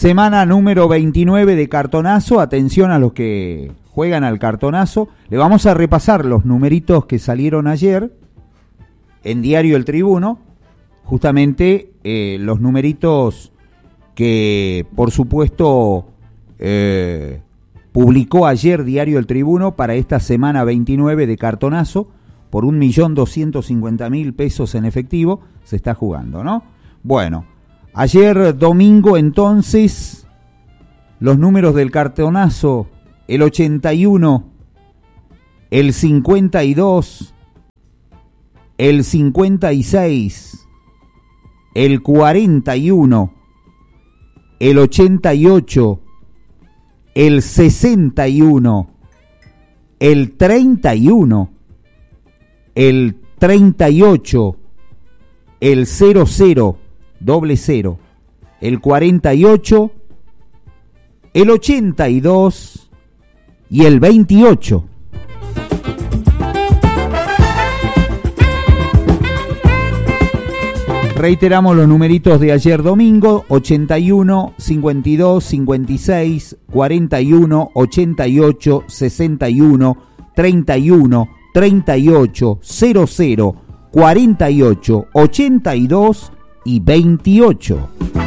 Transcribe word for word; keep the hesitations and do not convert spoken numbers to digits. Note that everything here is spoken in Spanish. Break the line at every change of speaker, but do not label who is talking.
Semana número veintinueve de Cartonazo. Atención a los que juegan al Cartonazo. Le vamos a repasar los numeritos que salieron ayer en Diario El Tribuno. Justamente eh, los numeritos que, por supuesto, eh, publicó ayer Diario El Tribuno para esta semana veintinueve de Cartonazo. Por un millón doscientos cincuenta mil pesos en efectivo se está jugando, ¿no? Bueno. Ayer domingo, entonces, los números del Cartonazo: el ochenta y uno, el cincuenta y dos, el cincuenta y seis, el cuarenta y uno, el ochenta y ocho, el sesenta y uno, el treinta y uno, el treinta y ocho, el cero cero, doble cero, el cuarenta y ocho, el ochenta y dos y el veintiocho. Reiteramos los numeritos de ayer domingo: ochenta y uno, cincuenta y dos, cincuenta y seis, cuarenta y uno, ochenta y ocho, sesenta y uno, treinta y uno, treinta y ocho, cero cero, cuarenta y ocho, ochenta y dos y veintiocho.